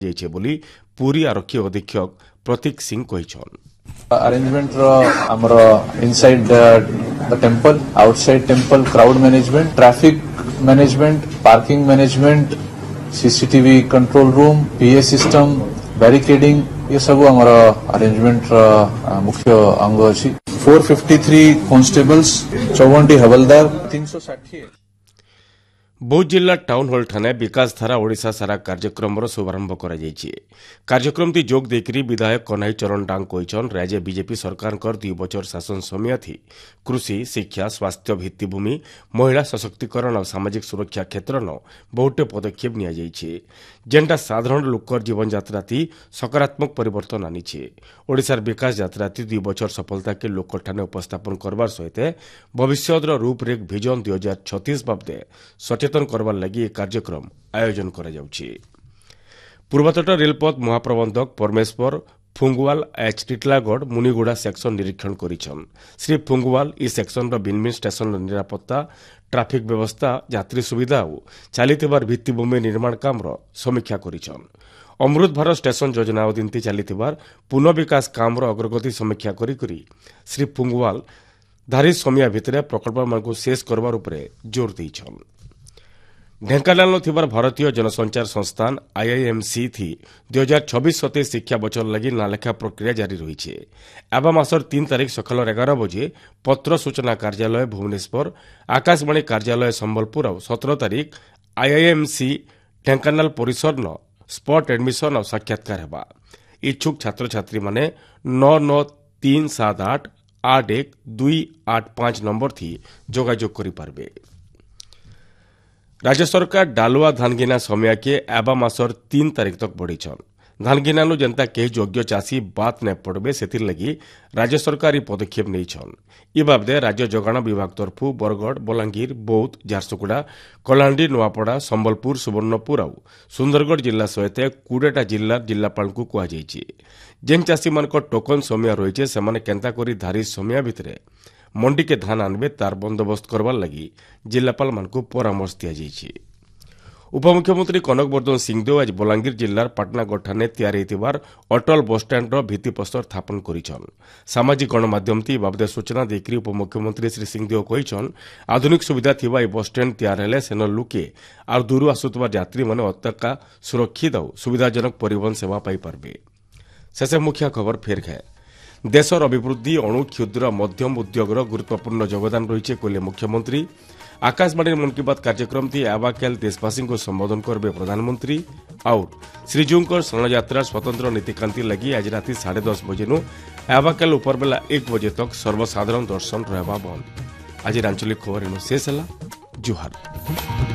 जाइछे बोली पुरी आरक्षी अधीक्षक प्रतीक Singh कहिछन। Arrangement amara inside the temple, outside temple, crowd management, traffic management, parking management, CCTV control room, PA system, barricading, ये सब हमारा arrangement मुख्य अंग अछि। 453 constables, 54 हवलदार, 360। बौद्ध जिला टाउन हॉल ठाणे विकास धारा ओडिशा सारा कार्यक्रम शुभारंभ कर कार्यक्रम जोग देकरी विधायक कन्हई चरण डांग कहिछन राज्य बीजेपी सरकार 2 बछर शासन समय थी कृषि शिक्षा स्वास्थ्य भित्तिभूमि महिला सशक्तिकरण और सामाजिक सुरक्षा क्षेत्र न बहुटे पदक्षेप निया जाइछे जेंटा साधारण लोकर जीवन यात्रा थी सकारात्मक परिवर्तन आनीछे। ओडिशार विकास यात्रा थी 2 बछर सफलता के लोक ठाणे उपस्थापन करबार सहित भविष्यतर रूपरेख विजन 2036 बाबदे सचेतन करबार लगी कार्यक्रम आयोजन करा जाउछि। पूर्वतट रेलपथ महाप्रबंधक परमेश्वर फुंगवाल एच टिटलागढ़ मुनिगुड़ा सेक्शन निरीक्षण करिछन। श्री फुंगवाल ई सेक्शन भिन्न स्टेशन निरापत्ता ट्राफिक व्यवस्था यात्री सुविधा और चलिथिबार भित्तिभूमि निर्माण काम समीक्षा करिछन। अमृत भारत स्टेशन योजना अधीन चलिथिबार पुनः विकास काम अग्रगति समीक्षा करी श्री फुंगवाल धारी समय भितर प्रकल्प मान शेष करबार उपरे जोर देइछन। ढेंकानाल थिबार भारतीय जनसंचार संस्थान आईआईएमसी थी 2026-27 शिक्षा बचर लगी नालेखा प्रक्रिया जारी रही। एवं मासर 3 तारीख सकाल 11 बजे पत्र सूचना कार्यालय भुवनेश्वर आकाशवाणी कार्यालय संबलपुर और 17 तारीख आईआईएमसी ढेंकानाल परिसर न स्पॉट एडमिशन और साक्षात्कार हेबा। इच्छुक छात्र छात्री माने 993788 8125 नंबर थी जोगाजोग करि पारबे। राज्य सरकार डालुआ धानगिना समय के एबा मासर 3 तारीख तक बढ़ीछन। धानगिनानु जनता कई योग्य चाषी बात न पड़बे सेथिर लगी राज्य सरकार पदक्षेप नहींछन। इ बाबदे राज्य जोगाण विभाग तरफु बरगढ़ बलांगीर बौद्ध झारसुगुड़ा कलाहांडी नुआपड़ा संबलपुर सुवर्णपुर और सुंदरगढ़ जिला सहित 20टा जिल्लार जिल्लापाल को कहा जाइछि। जेन चाषी मानक टोकन समय रही से केंता करी धारी समय भितर मंडी के धान आनबे तार बंदोबस्त करवार लगी जिलापाल मानकु परामर्श दिया जाइछि। उपमुख्यमंत्री कनक वर्धन सिंहदेव आज बलांगीर जिलार पाटनागढ़ ठाणे तैयारी हेतिबार अटल बस स्टैंड भित्तिप्रस्तर स्थापन करिछन। सामाजिक गणमाध्यम ती बाबदे सूचना देकरी उपमुख्यमंत्री श्री सिंहदेव कहिछन आधुनिक सुविधा थिबा ए बस स्टैंड तैयार हेले सेन लुके आर दूर आसुतबा यात्री माने अत्यका सुरक्षित और सुविधाजनक परिवहन सेवा पाई पारबे। शेष मुख्य खबर फेर है देशर अभिवृद्धि अणु क्षुद्र मध्यम उद्योगर गुरुत्वपूर्ण योगदान रही कहले मुख्यमंत्री। आकाशवाणी मन की बात कार्यक्रम थी आवाकेल देशवासी को संबोधन करबे प्रधानमंत्री और श्रीजीउंकर शरणयात्रा स्वतंत्र नीतिकांति लगी आज राति 10:30 बजे आवाकेल उपरबेला 1 बजे तक सर्वसाधारण दर्शन रहबा बंद। आज आंचलिक खबर शेष है। जुहार।